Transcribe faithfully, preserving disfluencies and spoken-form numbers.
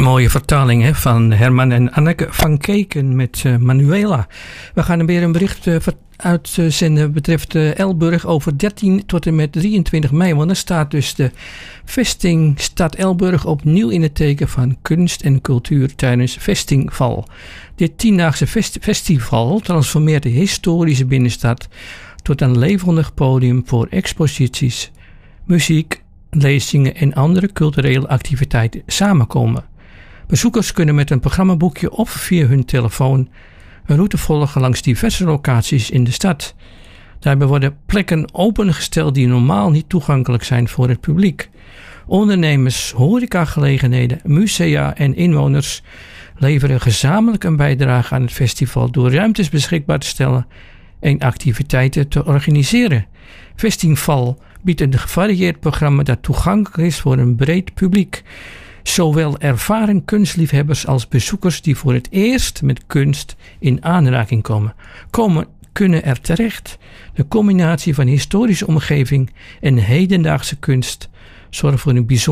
Mooie vertaling hè, van Herman en Anneke van Keken met uh, Manuela. We gaan weer een bericht uh, uitzenden betreft uh, Elburg over dertien tot en met drieëntwintig mei. Want dan staat dus de vestingstad Elburg opnieuw in het teken van kunst en cultuur tijdens Vestingval. Dit tiendaagse fest- festival transformeert de historische binnenstad tot een levendig podium voor exposities, muziek, lezingen en andere culturele activiteiten samenkomen. Bezoekers kunnen met een programmaboekje of via hun telefoon een route volgen langs diverse locaties in de stad. Daarbij worden plekken opengesteld die normaal niet toegankelijk zijn voor het publiek. Ondernemers, horecagelegenheden, musea en inwoners leveren gezamenlijk een bijdrage aan het festival door ruimtes beschikbaar te stellen en activiteiten te organiseren. Vestingval biedt een gevarieerd programma dat toegankelijk is voor een breed publiek. Zowel ervaren kunstliefhebbers als bezoekers die voor het eerst met kunst in aanraking komen, komen kunnen er terecht. De combinatie van historische omgeving en hedendaagse kunst zorgt voor een bijzonder